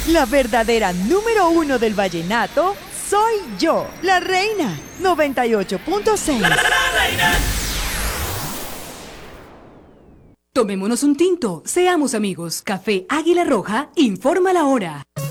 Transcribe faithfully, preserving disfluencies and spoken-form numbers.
La verdadera número uno del vallenato soy yo, la reina. noventa y ocho punto seis. Tomémonos un tinto, seamos amigos. Café Águila Roja informa la hora.